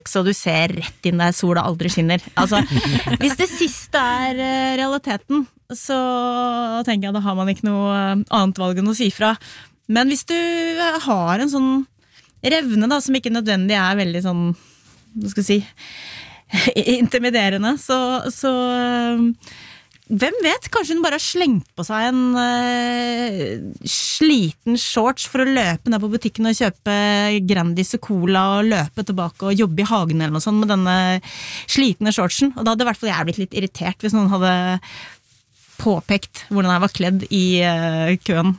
så du ser rett inn der sola aldri skinner. Altså, hvis det siste realiteten, så tenker jeg da har man ikke noe annet valg enn å si fra. Men hvis du har en sånn revne da, som ikke nødvendig veldig sånn, hva skal jeg si, intimiderende, så hvem vet, kanskje hun bare har slengt på seg en sliten shorts for å løpe ned på butikken og kjøpe Grandis og Cola og løpe tilbake og jobbe i hagen eller noe sånt med denne slitne shortsen. Og da hadde i hvert fall jeg blitt litt irritert hvis noen hadde påpekt hvordan jeg var kledd i køen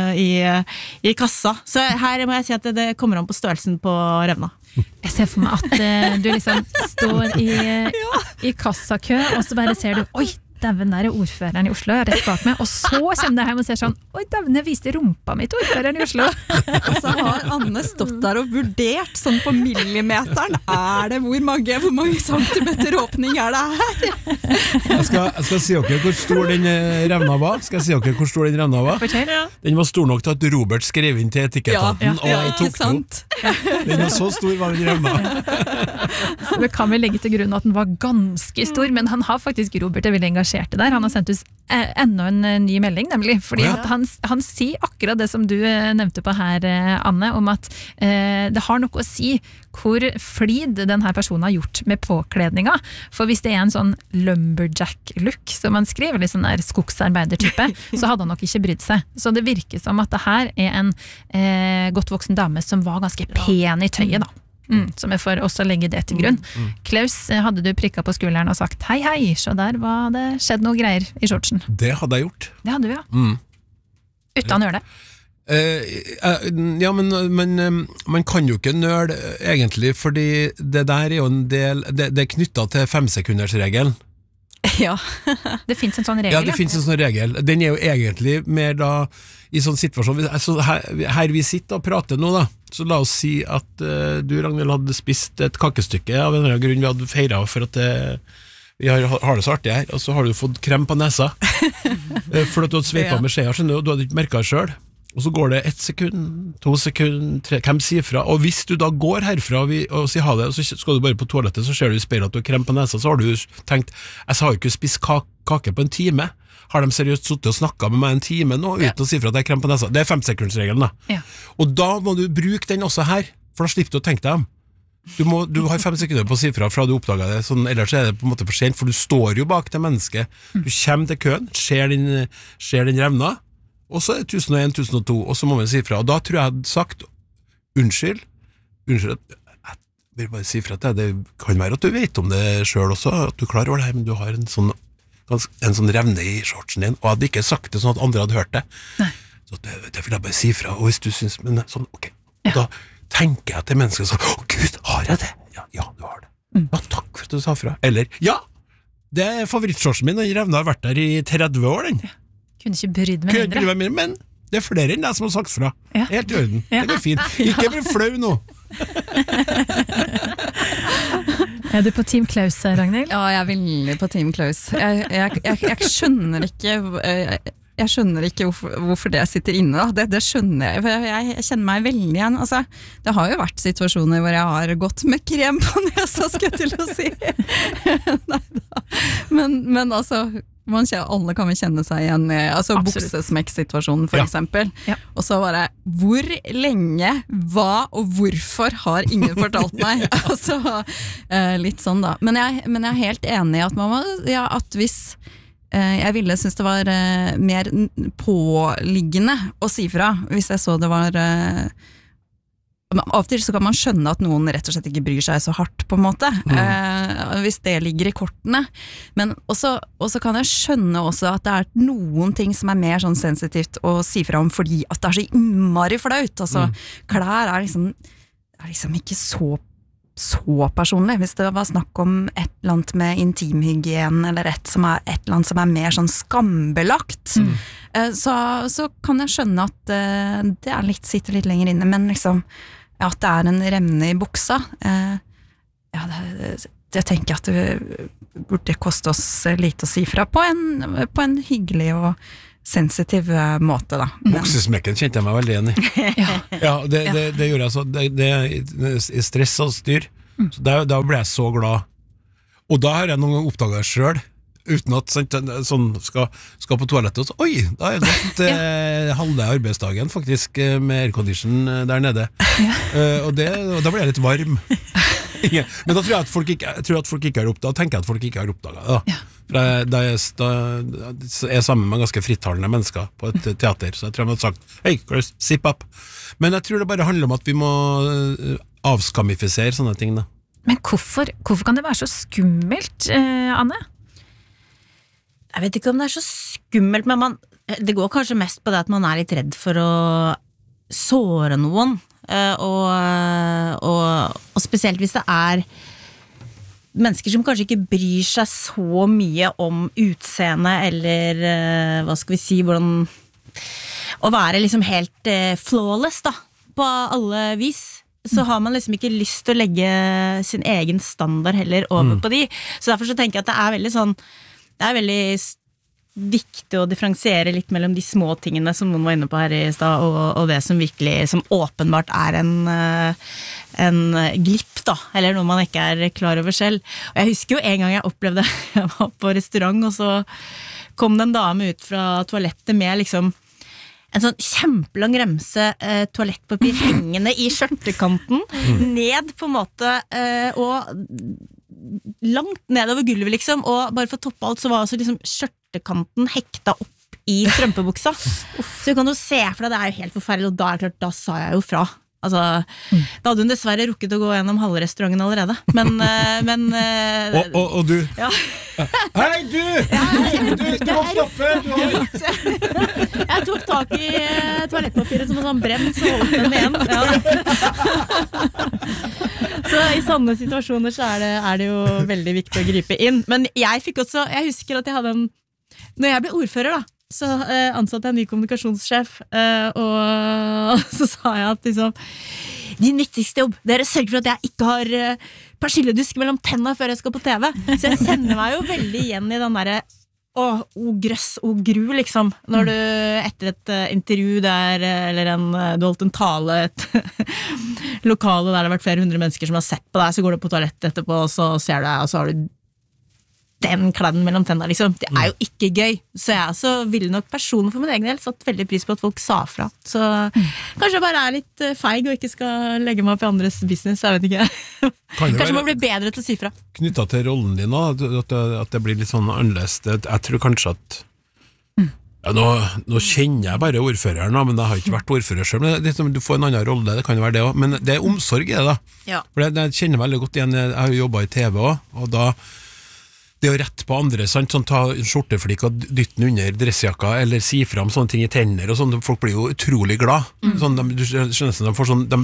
i kassa. Så her må jeg si at det kommer an på størrelsen på revna. Jeg ser for meg at du liksom står i kassakø, og så bare ser du, oi, dæven, der ordføreren i Oslo rett bak meg, og så kommer det hjem og ser sånn, oi, dæven, jeg viste rumpa mitt ordføreren i Oslo. Og så har Anne stått der og vurdert sånn på millimeteren, det hvor mange centimeter åpning det her? Jeg skal si dere hvor stor den revna var. Fortell. Den var stor nok til at Robert skrev inn til etikettaten og tok den opp. Den var så stor var den revna. Så vi kan vel legge til grunn at den var ganske stor, men han har faktisk, Robert veldig engasjert der. Han har sendt oss enda en ny melding, nemlig, fordi at han sier akkurat det som du nevnte på her, Anne, om at det har noe å si hvor flid denne personen har gjort med påkledninga, for hvis det en sånn lumberjack-look, som han skriver, eller sånn der skogsarbeidertype, så hadde han nok ikke brydd seg. Så det virker som at det her en godt voksen dame som var ganske pen i tøyet da. Som jeg får også legge det til grunn. Klaus, hadde du prikket på skulderen og sagt hei, så der var det skjedd noe greier i shortsen. Det hadde jeg gjort. Det hadde du, ja. Uten å gjøre det. Ja, men man kan jo ikke nøle egentlig, fordi det der jo en del, det knyttet til 5-sekundersregelen. Ja. Det finnes en sånn regel. Ja, det finnes en sånn regel. Den jo egentlig mer da i sånn situasjon, altså her vi sitter og prater nå da, så la oss si at du, Ragnhild, hadde spist et kakestykke av en eller annen grunn vi hadde feiret for at vi har det så artig her, og så har du fått krem på nesa for at du hadde sveipet med skjea, skjønner du, og du hadde ikke merket det selv. Og så går det 1 sekund, 2 sekund, 3, hvem sier fra? Og hvis du da går herfra og sier ha det, og så skal du bare på toalettet, så ser du i speilet at du har krem på nesa, så har du tenkt, jeg har jo ikke spist kake på en time. Har de seriøst suttet og snakket med meg en time nå, uten å si fra at jeg har krem på nesa? Det 5-sekundsregelen da. Ja. Og da må du bruke den også her, for da slipper du å tenke deg om. Du har 5 sekunder på å si fra det du oppdaget det, sånn, ellers det på en måte for sent, for du står jo bak det mennesket. Du kommer til køen, ser den revna, og så 1001, 1002, og så må man si fra. Og da tror jeg hadde sagt, unnskyld, jeg vil bare si fra til deg, det kan være at du vet om det selv også, at du klarer over det her, men du har en sånn revne i shortsen din, og jeg hadde ikke sagt det sånn at andre hadde hørt det. Nei. Så det vil jeg bare si fra, og hvis du synes, men sånn, ok. Og da tenker jeg til mennesker sånn, Gud, har jeg det? Ja, du har det. Ja, takk for at du sa fra. Eller, ja, det favorittshortsen min, den revna har vært der i 30 år, den. Ja. Kunne ikke brydd meg mindre. Men det flere enn deg som har sagt fra. Ja. Helt i orden. Det går fint. Ikke bli flau nå. Du på Team Klaus, Ragnhild? Ja, jeg veldig på Team Klaus. Jeg skjønner ikke jeg skjønner ikke hvorfor det sitter inne da. Det skjønner jeg, for jeg kjenner meg veldig igjen. Altså, det har jo vært situasjoner hvor jeg har gått med krem på nesa, skal jeg til å si. Neida. Men altså, alle kan vel kjenne seg igjen i buksesmekk-situasjonen for eksempel. Ja. Og så var det, hvor lenge, hva og hvorfor har ingen fortalt meg? Altså, litt sånn da. Men jeg er helt enig i at at hvis jeg ville synes det var mer påliggende å si fra, hvis jeg så det var av og til så kan man skjønne at noen rett og slett ikke bryr seg så hardt på en måte, hvis det ligger i kortene, men også kan jeg skjønne også at det noen ting som mer sånn sensitivt å si fra om, fordi at det så innmari flaut, altså klær liksom ikke så personlig, hvis det var snakk om et eller annet med intimhygien, eller et eller annet som mer sånn skambelagt, så kan jeg skjønne at det sitter litt lenger inne, men liksom at det en revne i buksa, det tenker jeg at det burde koste oss lite å si fra på en hyggelig og sensitiv måte da. Buksesmekken kjente jeg meg veldig igjen i. Ja, det gjør jeg så. Det stress og styr. Så da ble jeg så glad. Og da har jeg noen gang oppdaget det selv, uten at sånn skal på toalettet, og så, oi, da har jeg gått halve arbeidsdagen faktisk med aircondition der nede. Og da ble jeg litt varm. Men da tror jeg at folk ikke har oppdaget, da tenker jeg at folk ikke har oppdaget det. Da. Da er jeg sammen med ganske frittalende mennesker på et teater, så jeg tror jeg hadde sagt, hei, Chris, zip up. Men jeg tror det bare handler om at vi må avskamifisere sånne ting da. Men hvorfor kan det være så skummelt, Anne? Jeg vet ikke om det er så skummelt, men det går kanskje mest på det at man er litt redd for å såre noen, og spesielt hvis det er mennesker som kanskje ikke bryr seg så mye om utseende, eller hva skal vi si, hvordan å være liksom helt flawless da, på alle vis. Så har man liksom ikke lyst til å legge sin egen standard heller over på de. Så derfor så tenker jeg at det er veldig sånn, det er veldig viktig å differensiere litt mellom de små tingene som noen var inne på her i sted, og det som virkelig, som åpenbart er en glipp da, eller noe man ikke er klar over selv. Og jeg husker jo en gang jeg opplevde, jeg var på restaurant, og så kom det en dame ut fra toalettet med liksom en sånn kjempelang remse toalettpapir hengende i skjørtekanten, ned på en måte, og langt nedover gulvet liksom, og bare for å toppe alt så var altså liksom skjørtekanten hekta opp i strømpebuksa. Så du kan jo se, for det er jo helt forferdelig, og da er det klart, da sa jeg jo fra. Altså, da hadde hun dessverre rukket å gå gjennom halve restauranten allerede. Men og du? Ja. Hei, du! Du må stoppe! Jeg tok tak i toalettpapiret som var sånn brent, så holdt den igjen. Ja. Så i sånne situasjoner så er det jo veldig viktig å gripe inn. Men jeg husker at jeg hadde når jeg ble ordfører da, så ansatte jeg en ny kommunikasjonssjef, og så sa jeg at liksom, din viktigste jobb, det er å sørge for at jeg ikke har persilledusk mellom tennene før jeg skal på TV. Så jeg sender meg jo veldig igjen i den der grøss og gru liksom, når du etter et intervju der, eller du holdt en tale, et lokale der det har vært flere hundre mennesker som har sett på deg, så går du på toalettet etterpå, og så ser du deg, og så har du den kladden mellom tennene, liksom. Det er jo ikke gøy. Så jeg så ville nok personen for min egen del satt veldig pris på at folk sa fra. Så kanskje jeg bare er litt feig og ikke skal legge meg opp i andres business, jeg vet ikke. Kanskje man blir bedre til å si fra. Knyttet til rollen din nå, at det blir litt sånn annerledes. Jeg tror kanskje at nå kjenner jeg bare ordføreren, men jeg har ikke vært ordfører selv. Du får en annen rolle, det kan jo være det også. Men det er omsorg i det da. Ja. For jeg kjenner veldig godt igjen, jeg har jo jobbet i TV også, og da det å rette på andre, sant? Sånn, ta en skjorteflik og dytte den under dressjakka, eller si frem sånne ting i tenner, og sånn, folk blir jo utrolig glad. Sånn, du skjønner, de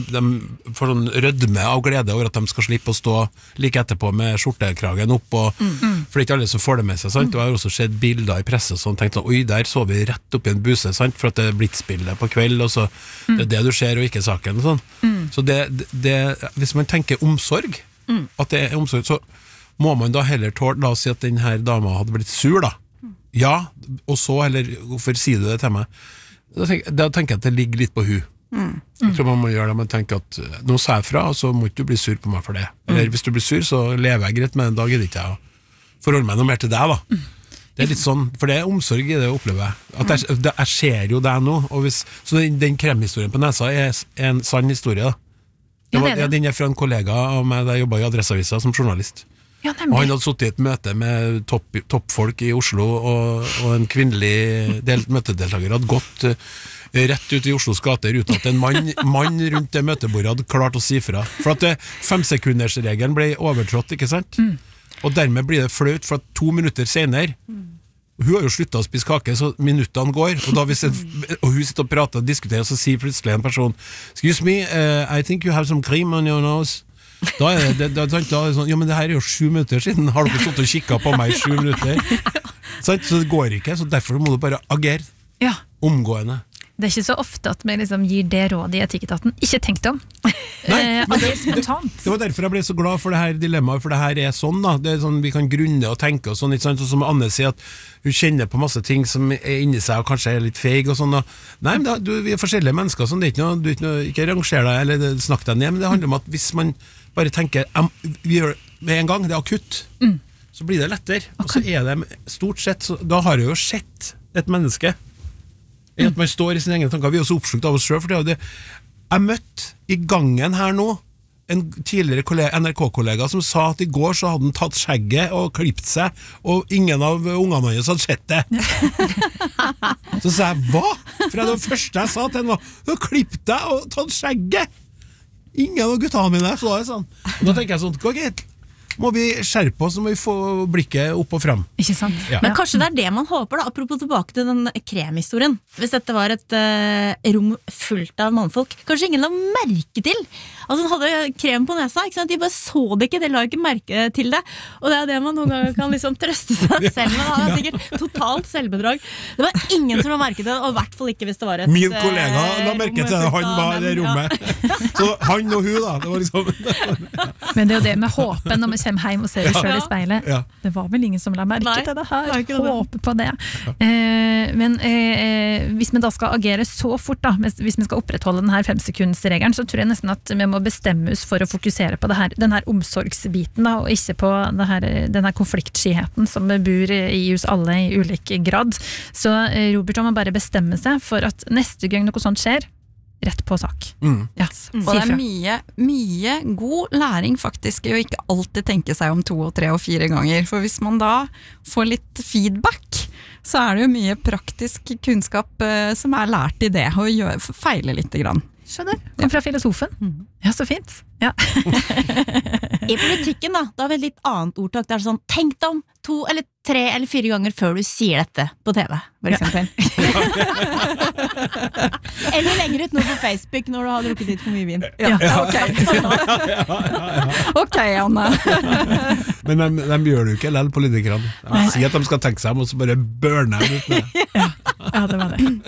får sånn rødme av glede over at de skal slippe å stå like etterpå med skjortekragen opp, for det er ikke alle som får det med seg, sant? Og jeg har også sett bilder i presse, sånn, tenkt sånn, oi, der så vi rett opp i en buse, sant? For at det er blitzbildet på kveld, og så det er det du ser, og ikke saken, sånn. Så hvis man tenker omsorg, at det er omsorg, så må man da heller tåle, la oss si at denne dama hadde blitt sur da. Ja, og så, eller hvorfor sier du det til meg? Da tenker jeg at det ligger litt på hun. Jeg tror man må gjøre det, man tenker at nå sa jeg fra, og så må ikke du bli sur på meg for det. Eller hvis du blir sur, så lever jeg greit, men en dag er det ikke jeg å forholde meg noe mer til deg da. Det er litt sånn, for det er omsorg i det å oppleve. At jeg ser jo deg nå, så den kremhistorien på nesa er en sann historie da. Den er fra en kollega av meg da jeg jobbet i Adresseavisa som journalist. Ja, og han hadde suttet i et møte med toppfolk i Oslo, og en kvinnelig møtedeltaker hadde gått rett ut i Oslos gater uten at en mann rundt det møtebordet hadde klart å si fra. For at 5-sekundersregelen ble overtrådt, ikke sant? Og dermed blir det flaut, for at 2 minutter senere, hun har jo sluttet å spise kake, så minuttene går, og hun sitter og prater og diskuterer, og så sier plutselig en person, excuse me, I think you have some cream on your nose. Da er det sånn, ja, men det her er jo 7 minutter siden, har dere stått og kikket på meg i 7 minutter? Så det går ikke, så derfor må du bare agere omgående. Det er ikke så ofte at vi liksom gir det rådet i Etikketaten. Ikke tenkt om. Nei, men det var derfor jeg ble så glad for det her dilemmaet, for det her er sånn da, det er sånn vi kan grunne og tenke og sånn, ikke sant? Og som Anne sier at hun kjenner på masse ting som er inni seg og kanskje er litt feig og sånn da. Nei, men vi er forskjellige mennesker, sånn, det er ikke noe, ikke ranger deg eller snakk deg ned, men det handler om at hvis man bare tenker vi gjør det med en gang, det akutt, så blir det lettere. Og så det stort sett, da har jeg jo sett et menneske, i at man står i sine egne tanker. Vi er også oppslukt av oss selv, for det jeg møtte i gangen her nå en tidligere NRK-kollega som sa at i går så hadde han tatt skjegget og klippet seg, og ingen av ungene hans hadde sett det. Så sa jeg, hva? For det første jeg sa til han var, du har klippet deg og tatt skjegget. Ingen av guttene mine, så det sånn. Og da tenker jeg sånn, hva må vi skjerpe oss, så må vi få blikket opp og frem. Ikke sant? Ja. Men kanskje det det man håper da, apropos tilbake til den kremhistorien. Hvis dette var et rom fullt av mannfolk, kanskje ingen la merke til. Altså han hadde krem på nesa, ikke sant? De bare så det ikke, de la ikke merke til det. Og det det man noen ganger kan liksom trøste seg selv med. Det var sikkert totalt selvbedrag. Det var ingen som la merke til det, og i hvert fall ikke hvis det var et Min kollega la merke til det, han var i det rommet. Ja. Så han og hun da, det var liksom... Men det jo det med håpen når vi kommer hjem og ser oss selv i speilet. Ja. Det var vel ingen som la merke til det her. Håper på det. Men hvis vi da skal agere så fort da, hvis vi skal opprettholde denne 5-sekundsregelen, så tror jeg nesten at vi må bestemme oss for å fokusere på det her, den her omsorgsbiten da, og ikke på det her, den her konfliktskyheten som bor i oss alle i ulik grad. Så Robert må bare bestemme seg for at neste gang noe sånt skjer, rett på sak. Ja, og det mye god læring faktisk i å ikke alltid tenke seg om 2, 3 og 4 ganger, for hvis man da får litt feedback, så det jo mye praktisk kunnskap som lært i det, og feile litt grann. Skjønner, kom fra filosofen. Ja, så fint. Ja. I politikken da har vi et litt annet ordtak, det sånn, tenk deg om 2 eller 3 eller 4 ganger før du sier dette på TV, for eksempel. Eller legger ut noe på Facebook når du har drukket litt for mye vin. Ok, Anne. Men de gjør det jo ikke, eller politikerne. De sier at de skal tenke seg om, og så bare burner de ut med det. Ja, det var det.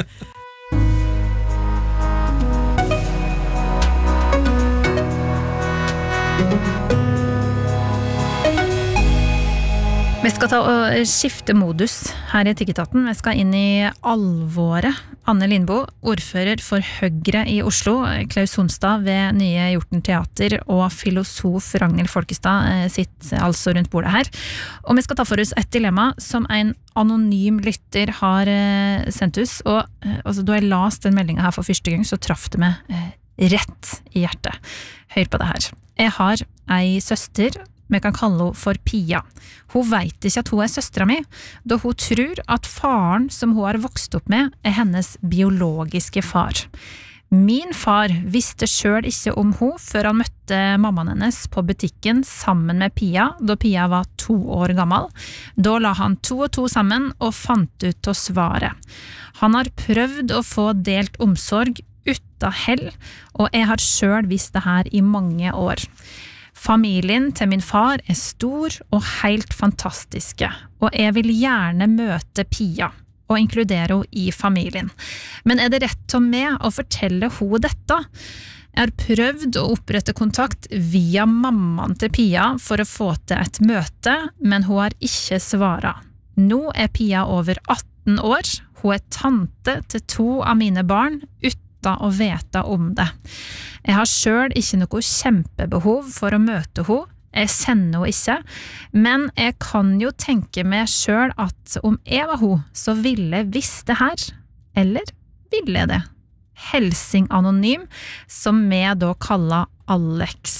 Vi skal ta og skifte modus her i Tikketaten. Vi skal inn i alvoret. Anne Lindboe, ordfører for Høyre i Oslo, Klaus Sonstad ved Nye Hjorten Teater og filosof Ragnhild Folkestad sitter altså rundt bordet her. Og vi skal ta for oss et dilemma som en anonym lytter har sendt oss. Og altså, da jeg las den meldingen her for første gang, så traff det meg rett i hjertet. Hør på det her. Jeg har ei søster, vi kan kalle henne for Pia. Hun vet ikke at hun søstera mi, da hun tror at faren som hun har vokst opp med, hennes biologiske far. Min far visste selv ikke om hun før han møtte mammaen hennes på butikken sammen med Pia, da Pia var 2 år gammel. Da la han 2 og 2 sammen og fant ut å svare. Han har prøvd å få delt omsorg uten hell, og jeg har selv visst det her i mange år. Familien til min far stor og helt fantastiske, og jeg vil gjerne møte Pia og inkludere henne i familien. Men det rett om meg å fortelle henne dette? Jeg har prøvd å opprette kontakt via mammaen til Pia for å få til et møte, men hun har ikke svaret. Nå Pia over 18 år, hun tante til 2 av mine barn, uten å vite om det. Jeg har selv ikke noe kjempebehov for å møte henne, jeg sender henne ikke, men jeg kan jo tenke meg selv at om jeg var hun, så ville jeg visst det her, eller ville jeg det? Helsing anonym, som vi da kaller Alex.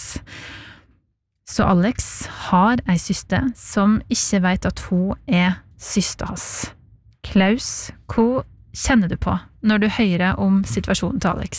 Så Alex har ei søster som ikke vet at hun søster hans. Klaus, hva kjenner du på når du hører om situasjonen til Alex?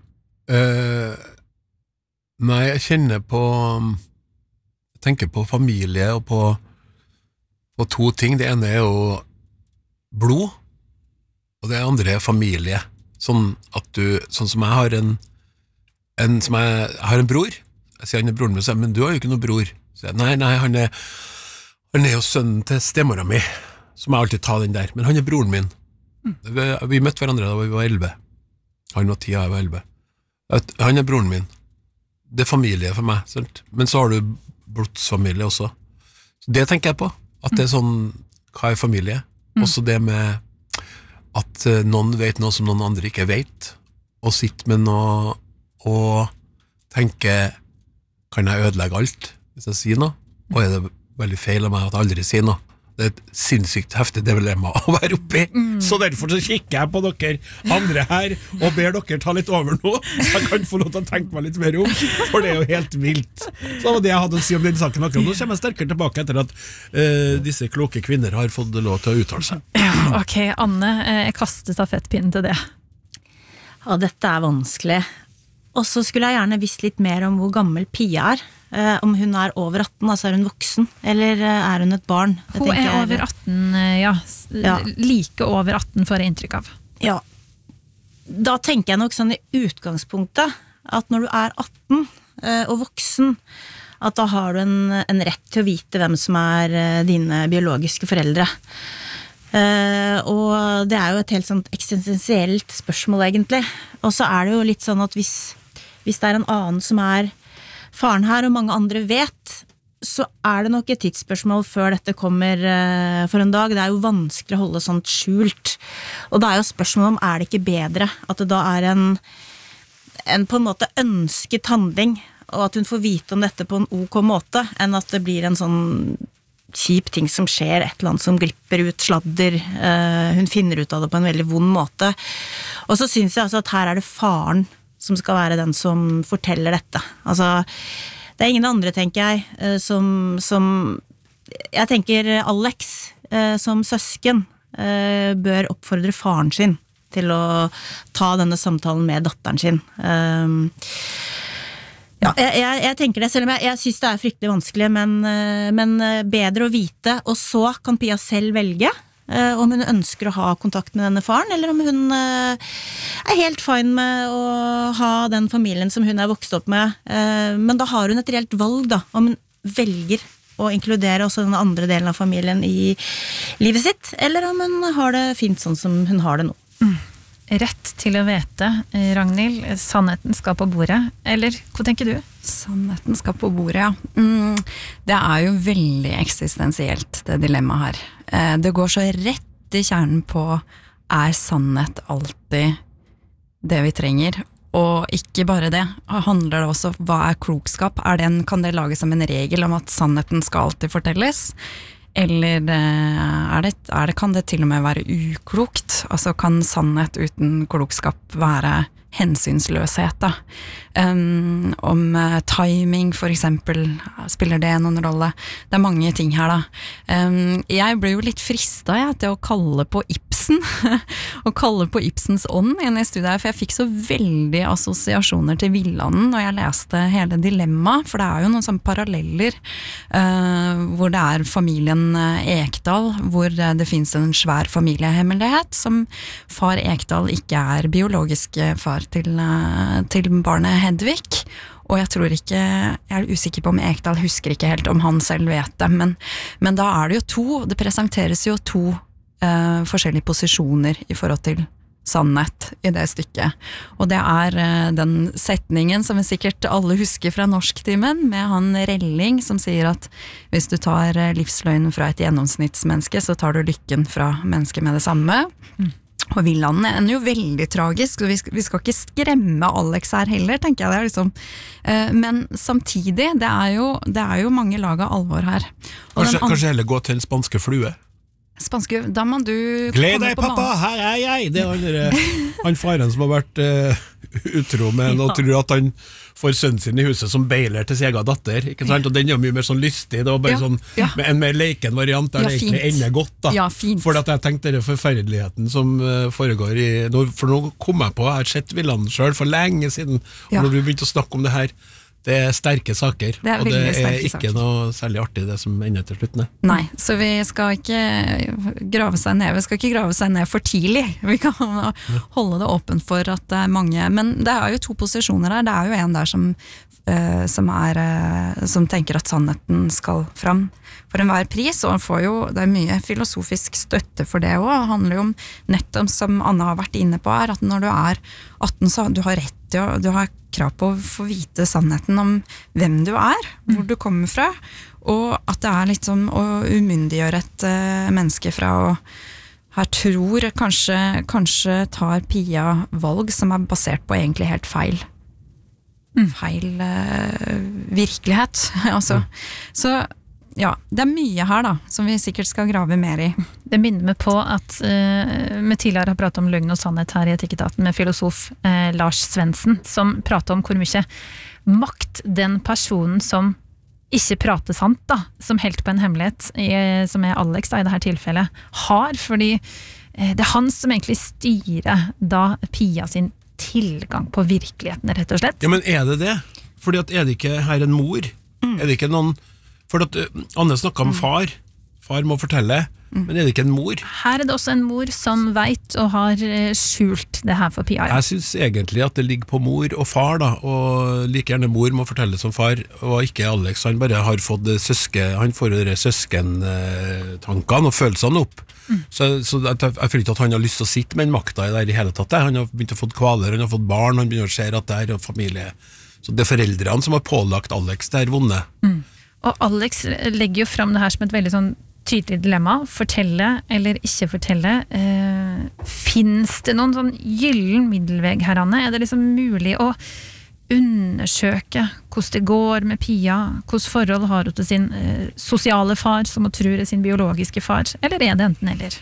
Nei, jeg kjenner på jeg tenker på familie og på 2 ting. Det ene jo blod, og det andre familie. Sånn som jeg har jeg har en bror. Jeg sier han broren min, men du har jo ikke noen bror. Så jeg, nei, han jo sønnen til stemora mi, så må jeg alltid ta den der. Men han broren min. Vi møtte hverandre da vi var 11. Han var 10, jeg var 11. Han broren min. Det familie for meg, sant? Men så har du blodsfamilie også. Så det tenker jeg på, at det sånn, hva familie? Også det med at noen vet noe som noen andre ikke vet, og sitter med noe og tenker, kan jeg ødelegge alt hvis jeg sier noe, og er det veldig feil av meg at jeg aldri sier noe. Det er et sinnssykt heftig dilemma å være oppi, så derfor så kikker jeg på dere andre her og ber dere ta litt over nå, så jeg kan få lov til å tenke meg litt mer om, for det er jo helt vilt. Så det var det jeg hadde å si om den saken akkurat. Nå kommer jeg sterkere tilbake etter at disse kloke kvinner har fått lov til å uttale seg. Ok, Anne, jeg kaster stafettpinnen til det. Ja, dette er vanskelig. Og så skulle jeg gjerne visst litt mer om hvor gammel Pia er. Om hun er over 18, altså er hun voksen, eller er hun et barn? Hun er over 18, ja. Like over 18 får jeg inntrykk av. Ja. Da tenker jeg nok sånn i utgangspunktet, at når du er 18 og voksen, at da har du en rett til å vite hvem som er dine biologiske foreldre. Og det er jo et helt sånt eksistensielt spørsmål egentlig. Og så er det jo litt sånn at hvis det er en annen som er faren her, og mange andre vet, så er det nok et tidsspørsmål før dette kommer for en dag. Det er jo vanskelig å holde sånt skjult. Og det er jo spørsmål om, er det ikke bedre at det da er en på en måte ønsket handling, og at hun får vite om dette på en ok måte, enn at det blir en sånn kjip ting som skjer, et eller annet som glipper ut, sladder, hun finner ut av det på en veldig vond måte. Og så synes jeg altså at her er det faren som skal være den som forteller dette. Altså, det er ingen andre, tenker jeg, som jeg tenker Alex som søsken bør oppfordre faren sin til å ta denne samtalen med datteren sin. Ja, jeg tenker det, selv om jeg synes det er fryktelig vanskelig, men bedre å vite, og så kan Pia selv velge om hun ønsker å ha kontakt med denne faren, eller om hun er helt fine med å ha den familien som hun er vokst opp med, men da har hun et reelt valg da, om hun velger å inkludere også den andre delen av familien i livet sitt, eller om hun har det fint sånn som hun har det nå. Rett til å vite, Ragnhild, sannheten skal på bordet, eller hva tenker du? Sannheten skal på bordet, ja. Det er jo veldig eksistensielt, det dilemmaet her. Det går så rett i kjernen på, er sannhet alltid det vi trenger? Og ikke bare det, handler det også, hva er klokskap? Kan det lages som en regel om at sannheten skal alltid fortelles? Eller kan det til og med være uklokt? Altså kan sannhet uten klokskap være hensynsløshet da? Om timing for eksempel, spiller det noen rolle? Det er mange ting her da. Jeg ble jo litt fristet til å kalle på Ibsen, og kalle på Ibsens ånd inne i studiet her, for jeg fikk så veldig assosiasjoner til Villanden når jeg leste hele dilemmaet, for det er jo noen sånne paralleller hvor det er familien Ekdal, hvor det finnes en svær familiehemmelighet som far Ekdal ikke er biologisk far til barnet Hedvig, og jeg er usikker på om Ekdal husker ikke helt om han selv vet det, men da er det jo det presenteres jo to forskjellige posisjoner i forhold til sannhet i det stykket, og det er den setningen som vi sikkert alle husker fra norsktimen, med han Relling som sier at hvis du tar livsløgnen fra et gjennomsnittsmenneske, så tar du lykken fra mennesket med det samme. Og Villanden er jo veldig tragisk, så vi skal ikke skremme Alex her heller, tenker jeg det liksom. Men samtidig, det er jo mange lag av alvor her. Kanskje heller gå til en spanske flue? Spanske, da må du gled deg pappa, her er jeg! Det er han faren som har vært utro med og tror at han får sønnen sin i huset som beiler til sin egen datter, ikke sant? Og den er jo mye mer sånn lystig, det var bare sånn med en mer leken variant der det egentlig ender godt da, for at jeg tenkte det forferdeligheten som foregår for nå kom jeg på, jeg har sett Villanden selv for lenge siden, og når du begynte å snakke om det her, det er sterke saker, og det er ikke noe særlig artig det som ender til slutt. Nei, så vi skal ikke grave seg ned for tidlig. Vi kan holde det åpent for at det er mange, men det er jo to posisjoner her. Det er jo en der som tenker at sannheten skal fram for enhver pris, og det er mye filosofisk støtte for det også. Det handler jo om nettopp som Anna har vært inne på her, at når du er 18 så du har rett til du har krav på å få vite sannheten om hvem du er, hvor du kommer fra, og at det er litt sånn å umyndiggjøre et menneske fra å her tror kanskje tar Pia valg som er basert på egentlig helt feil feil virkelighet. Altså. Så ja, det mye her da, som vi sikkert skal grave mer i. Det minner meg på at vi tidligere har pratet om løgn og sannhet her i Etikketaten med filosof Lars Svendsen, som prater om hvor mye makt den personen som ikke prater sant da, som helt på en hemmelighet, som Alex da, i dette tilfellet, har, fordi det han som egentlig styrer da Pia sin tilgang på virkeligheten, rett og slett. Ja, men det det? Fordi at det ikke her en mor? Det ikke noen... For at Anne snakket om far må fortelle, men det ikke en mor? Her det også en mor som vet og har skjult det her for Pia. Ja. Jeg synes egentlig at det ligger på mor og far da, og like gjerne mor må fortelle som far, og ikke Alex, han bare har fått han får jo søskentankene og følelsene opp. Så jeg føler ikke at han har lyst til å sitte med en makta i det hele tatt. Han har begynt å få kvaler, han har fått barn, han begynner å se at det er familie. Så det foreldrene som har pålagt Alex det vonde. Og Alex legger jo fram det her som et veldig sånn tydelig dilemma. Fortelle eller ikke fortelle. Finnes det noen sånn gyllen middelveg her, Anne? Det liksom mulig å undersøke hvordan det går med Pia? Hvordan forhold har hun til sin sosiale far, som hun tror sin biologiske far? Eller det enten eller?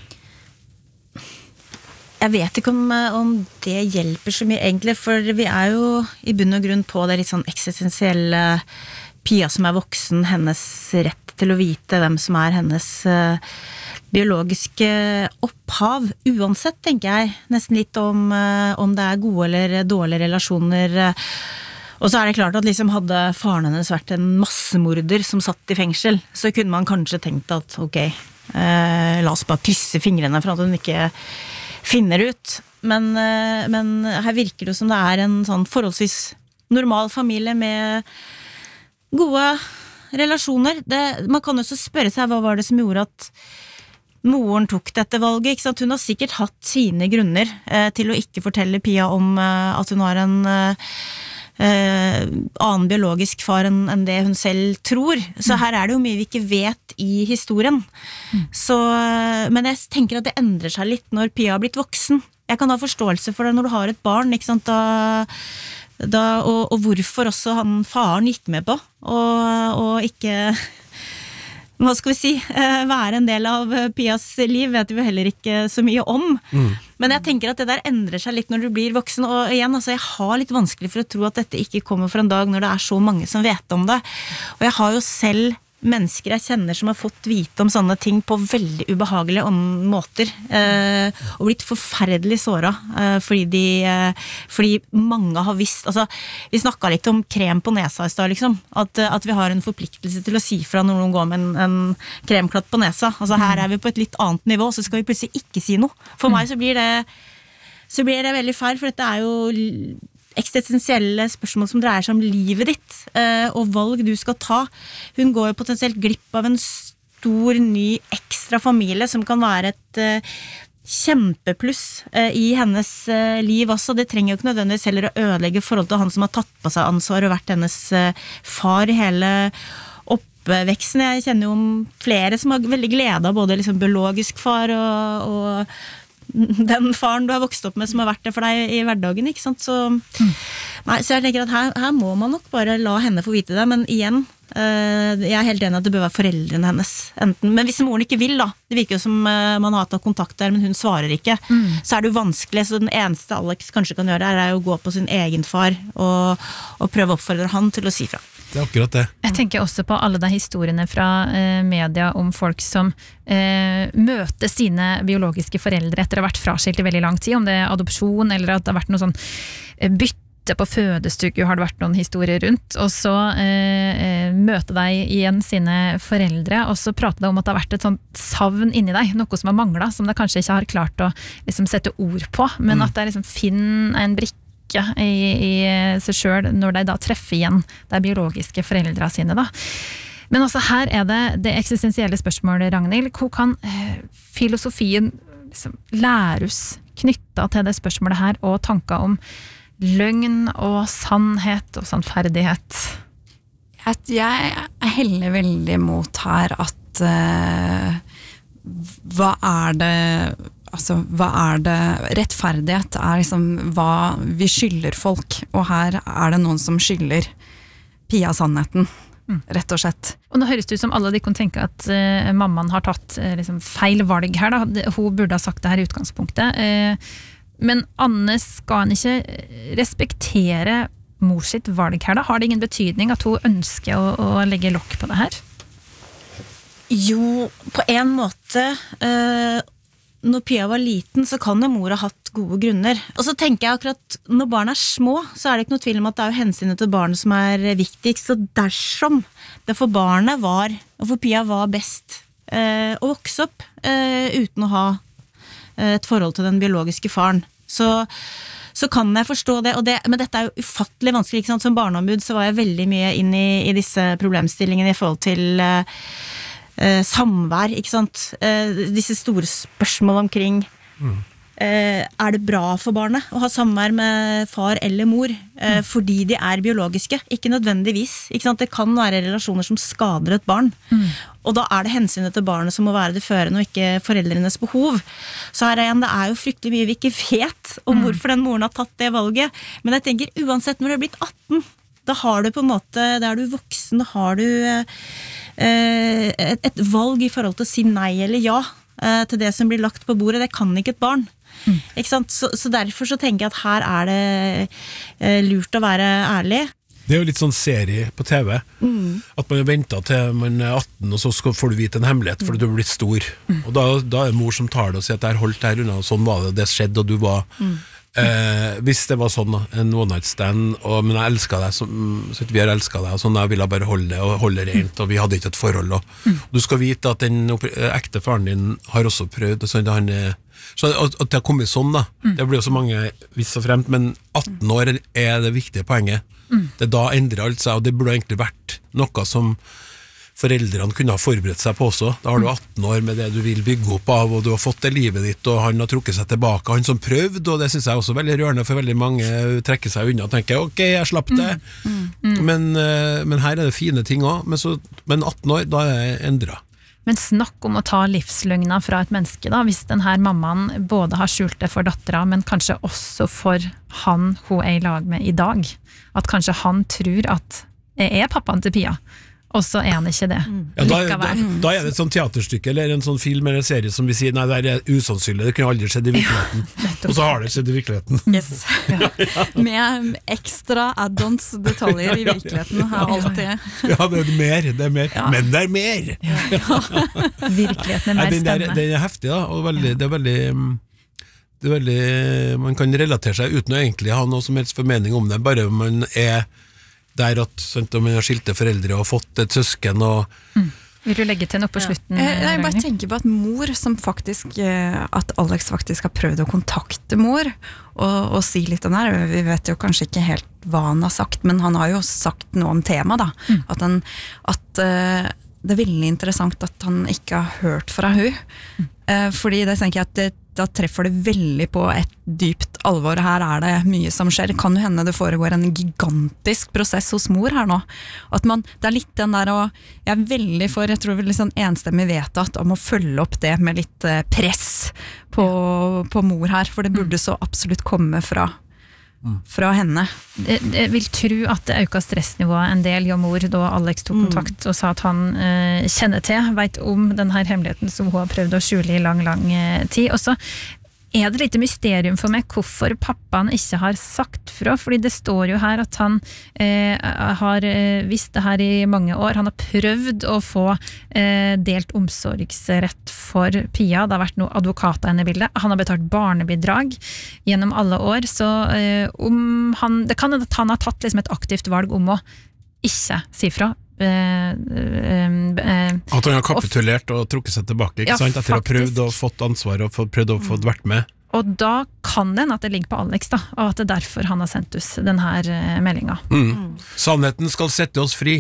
Jeg vet ikke om det hjelper så mye egentlig, for vi jo i bunn og grunn på det litt sånn eksistensielle Pia som voksen, hennes rett til å vite hvem som hennes biologiske opphav, uansett, tenker jeg, nesten litt om det gode eller dårlige relasjoner. Og så det klart at liksom hadde faren hennes vært en massemorder som satt i fengsel, så kunne man kanskje tenkt at ok, la oss bare krysse fingrene for at hun ikke finner ut. Men her virker det som det en sånn forholdsvis normal familie med gode relasjoner. Man kan også spørre seg, hva var det som gjorde at moren tok dette valget? Ikke sant? Hun har sikkert hatt sine grunner til å ikke fortelle Pia om at hun har en annen biologisk far enn det hun selv tror. Så her det jo mye vi ikke vet i historien. Men jeg tenker at det endrer seg litt når Pia har blitt voksen. Jeg kan ha forståelse for det når du har et barn, ikke sant? Og hvorfor også faren gikk med på og ikke, hva skal vi si, være en del av Pias liv vet vi heller ikke så mye om. Men jeg tenker at det der endrer seg litt når du blir voksen, og igjen, altså, jeg har litt vanskelig for å tro at dette ikke kommer for en dag når det så mange som vet om det. Og jeg har jo selv mennesker jeg kjenner som har fått vite om sånne ting på veldig ubehagelige måter, og blitt forferdelig såret, fordi mange har visst, altså, vi snakket litt om krem på nesa i sted, liksom, at vi har en forpliktelse til å si fra når noen går med en kremklatt på nesa. Altså, her vi på et litt annet nivå, så skal vi plutselig ikke si noe. For meg så blir det veldig feil, for dette jo eksistensielle spørsmål som dreier seg om livet ditt, og valg du skal ta. Hun går jo potensielt glipp av en stor, ny, ekstra familie, som kan være et kjempepluss i hennes liv også. Det trenger jo ikke nødvendigvis heller å ødelegge forhold til han som har tatt på seg ansvar og vært hennes far i hele oppveksten. Jeg kjenner jo om flere som har veldig glede av både liksom biologisk far og den faren du har vokst opp med som har vært det for deg i hverdagen, ikke sant? Så jeg tenker at her må man nok bare la henne få vite det, men igjen, jeg helt enig at det bør være foreldrene hennes, enten. Men hvis moren ikke vil da, det virker jo som man har hatt kontakt der, men hun svarer ikke, så det jo vanskelig, så den eneste Alex kanskje kan gjøre jo å gå på sin egen far og prøve å oppfordre han til å si fra. Det akkurat det. Jeg tenker også på alle de historiene fra media om folk som møter sine biologiske foreldre etter å ha vært fraskilt i veldig lang tid, om det adopsjon eller at det har vært noe sånn bytte på fødestugu, har det vært noen historier rundt, og så møter de igjen sine foreldre, og så prater de om at det har vært et sånt savn inni deg, noe som har manglet, som de kanskje ikke har klart å liksom sette ord på, men at de liksom finner en brikke i seg selv når de da treffer igjen de biologiske foreldrene sine da. Men altså her det eksistensielle spørsmålet, Ragnhild, hvor kan filosofien liksom læres knyttet til det spørsmålet her, og tanker om løgn og sannhet og sannferdighet? Jeg heller veldig mot her at hva det altså, hva det? Rettferdighet liksom hva vi skylder folk, og her det noen som skylder Pia sannheten, rett og slett. Og nå høres det ut som alle de kan tenke at mammaen har tatt liksom, feil valg her. Da. Hun burde ha sagt det her i utgangspunktet. Men Anne, skal han ikke respektere mors sitt valg her? Da? Har det ingen betydning at hun ønsker å legge lokk på det her? Jo, på en måte. Når Pia var liten, så kan jo mor ha hatt gode grunner. Og så tenker jeg akkurat, når barn små, så det ikke noe tvil om at det jo hensynet til barnet som viktigst. Så dersom det for barnet var, og for Pia var best, å vokse opp uten å ha et forhold til den biologiske faren, så kan jeg forstå det, men dette jo ufattelig vanskelig, ikke sant? Som barneombud så var jeg veldig mye inn i disse problemstillingene i forhold til samvær, ikke sant? Disse store spørsmål omkring det bra for barnet å ha samvær med far eller mor fordi de biologiske, ikke nødvendigvis, ikke sant? Det kan være relasjoner som skader et barn, og da det hensynet til barnet som må være det førende og ikke foreldrenes behov. Så her igjen, det jo fryktelig mye vi ikke vet om hvorfor den moren har tatt det valget, men jeg tenker uansett når du blitt 18, da har du på en måte, da du voksen, da har du et valg i forhold til å si nei eller ja til det som blir lagt på bordet. Det kan ikke et barn. Ikke sant? Så derfor så tenker jeg at her det lurt å være ærlig. Det jo litt sånn serie på TV, at man ventet til man 18, og så får du vite en hemmelighet, fordi du har blitt stor. Og da det mor som tar det og sier at jeg holdt der unna, og sånn var det skjedde, og du var... hvis det var sånn en one night stand men jeg elsket deg så vi har elsket deg og sånn, jeg ville bare holde det og holde det rent og vi hadde ikke et forhold og du skal vite at den ekte faren din har også prøvd sånn at at det har kommet sånn da det blir jo så mange visst og fremt men 18 år det viktige poenget det da endrer alt seg og det burde egentlig vært noe som foreldrene kunne ha forberedt seg på også. Da har du 18 år med det du vil bygge opp av, og du har fått det livet ditt, og han har trukket seg tilbake. Han som prøvde, og det synes jeg også veldig rørende, for veldig mange trekker seg unna og tenker, ok, jeg slapp det. Men her det fine ting også. Men 18 år, da det endret. Men snakk om å ta livsløgna fra et menneske da, hvis den her mammaen både har skjult det for dattera, men kanskje også for han hun i lag med i dag. At kanskje han tror at jeg pappaen til Pia. Og så han ikke det. Ja, da det et sånt teaterstykke eller en sånn film eller en serie som vi sier, nei, det usannsynlig, det kunne aldri skjedd i virkeligheten. Og så har det skjedd i virkeligheten. Yes. Med ekstra add-ons detaljer i virkeligheten har alltid. Ja, det mer. Ja. Men det mer! Ja. Virkeligheten mer spennende. Den heftig da, og det er veldig man kan relatere seg uten å egentlig ha noe som helst formening om det, bare man der at man har skilte foreldre og fått et søsken og... Vil du legge til noe på slutten? Jeg bare tenker på at mor som faktisk, at Alex faktisk har prøvd å kontakte mor og si litt om det her. Vi vet jo kanskje ikke helt hva han har sagt, men han har jo sagt noe om tema da. At det veldig interessant at han ikke har hørt fra hun. Fordi det tenker jeg at da treffer det veldig på et dypt alvor. Her det mye som skjer. Det kan jo hende det foregår en gigantisk prosess hos mor her nå. At det litt den der, og jeg veldig for, jeg tror vel sånn enstemmig vedtatt om å følge opp det med litt press på mor her, for det burde så absolutt komme fra henne. Jeg vil tro at det øker stressnivået en del jo mor da Alex tok kontakt og sa at han kjenner til, vet om denne hemmeligheten som hun har prøvd å skjule i lang tid. Og så det litt mysterium for meg hvorfor pappaen ikke har sagt fra, fordi det står jo her at han har visst det her i mange år. Han har prøvd å få delt omsorgsrett for Pia. Det har vært noen advokater inne i bildet. Han har betalt barnebidrag gjennom alle år, så det kan at han har tatt liksom et aktivt valg om å ikke si fra. At han har kapitulert og trukket seg tilbake, ikke sant? Etter å ha prøvd og fått ansvar og prøvd å få vært med. Og da kan det at det ligger på Alex da, og at det derfor han har sendt oss denne meldingen. Sannheten skal sette oss fri.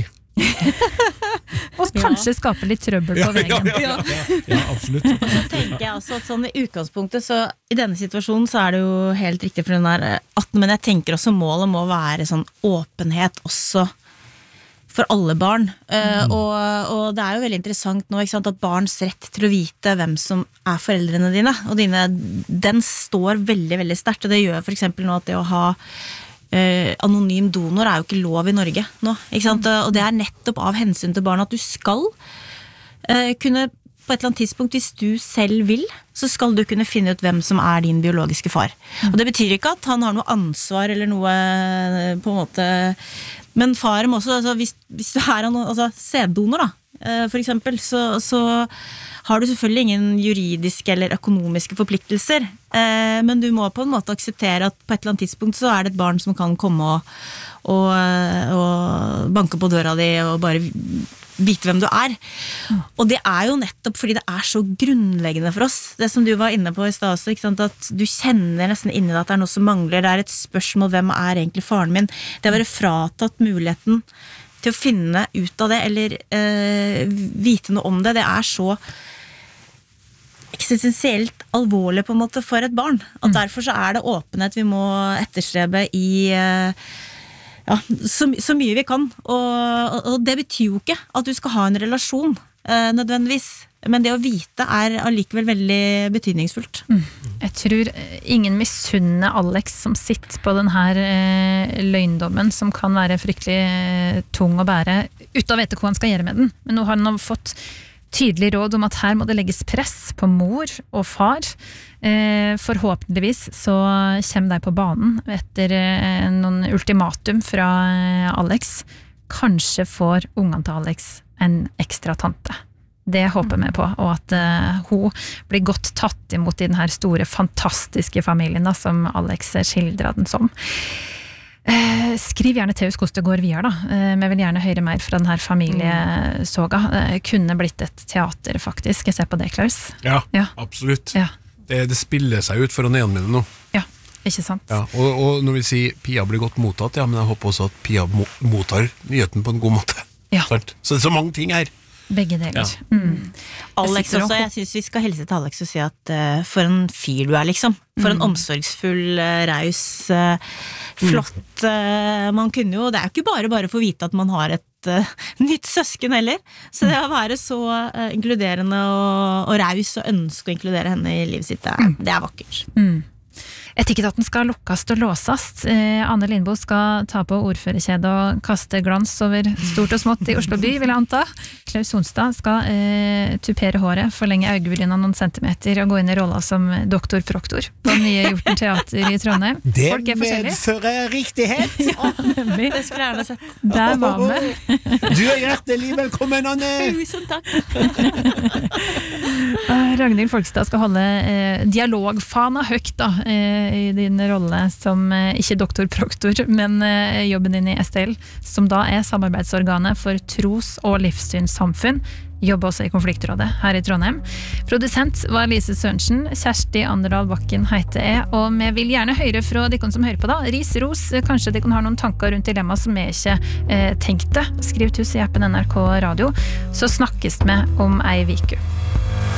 Og kanskje skape litt trøbbel på veien. Ja, absolutt. Så tenker jeg også at sånn i utgangspunktet, så i denne situasjonen så det jo helt riktig for den der 18, men jeg tenker også målet må være sånn åpenhet også for alle barn, og det jo veldig interessant nå, ikke sant, at barns rett til å vite hvem som foreldrene dine, og den står veldig, veldig sterkt, og det gjør for eksempel nå at det å ha anonym donor jo ikke lov i Norge nå, ikke sant, og det nettopp av hensyn til barn at du skal kunne på et eller annet tidspunkt, hvis du selv vil, så skal du kunne finne ut hvem som din biologiske far. Og det betyr ikke at han har noe ansvar eller noe på en måte, men far må også, altså, hvis du altså, sæddonor da, for eksempel, så har du selvfølgelig ingen juridiske eller økonomiske forpliktelser, men du må på en måte akseptere at på et eller annet tidspunkt så det et barn som kan komme og banke på døra di og bare vite hvem du og det jo nettopp fordi det så grunnleggende for oss, det som du var inne på i sted også, ikke sant? At du kjenner nesten inni deg at det noe som mangler, det et spørsmål, hvem egentlig faren min, det å være fratatt muligheten til å finne ut av det, eller vite noe om det, det så eksistensielt alvorlig på en måte for et barn, at derfor så det åpenhet vi må etterstrebe i ja, så mye vi kan, og det betyr jo ikke at du skal ha en relasjon nødvendigvis, men det å vite allikevel veldig betydningsfullt. Jeg tror ingen misunner Alex som sitter på den her løgndommen som kan være fryktelig tung å bære, uten å vite hva han skal gjøre med den, men nå har han fått tydelig råd om at her må det legges press på mor og far. Forhåpentligvis så kommer de på banen etter noen ultimatum fra Alex. Kanskje får ungene til Alex en ekstra tante. Det håper vi på, og at hun blir godt tatt imot i den her store, fantastiske familien da, som Alex skildret den som. Skriv gjerne til oss hvordan det går videre da. Vi vil gjerne høre mer fra denne familiesoga. Kunne blitt et teater faktisk. Jeg ser på det, Klaus. Ja. Absolutt. Ja. Det spiller seg ut for å øynene mine nå. Ja, ikke sant. Ja, og når vi sier Pia blir godt mottatt, ja, men jeg håper også at Pia mottar nyheten på en god måte. Ja. Så det så mange ting her. Begge deler. Ja. Alex også, jeg synes vi skal hilse til Alex og si at for en fyr du liksom. For en omsorgsfull, raus, flott man kunne jo, det jo ikke bare for å vite at man har et nytt søsken heller, så det å være så inkluderende og raus og ønske å inkludere henne i livet sitt, det vakkert. Etikettaten skal lukkast og låsast. Anne Lindbo skal ta på ordførerkjedet og kaste glans over stort og smått i Oslo by, vil jeg anta. Klaus Sonstad skal tupere håret, forlenge øyebrynene noen centimeter og gå inn i rolla som doktor Proktor på nye Hjorten Teater i Trondheim. Det medfører riktighet! Nemlig. Det skulle jeg gjerne sett. Der var vi. Du hjertelig velkommen, Anne! Tusen takk! Ragnhild Folkestad skal holde dialogfana høyt da, i din rolle som ikke doktor Proktor, men jobben din i STL, som da samarbeidsorganet for tros- og livssynssamfunn, jobber også i konfliktrådet her i Trondheim. Produsent var Lise Sørensen, Kjersti Anderdal Bakken heter jeg, og vi vil gjerne høre fra dere som hører på da. Ris, ros, kanskje dere har noen tanker rundt dilemma som jeg ikke tenkte. Skriv til oss i appen NRK Radio, så snakkes vi om ei uke.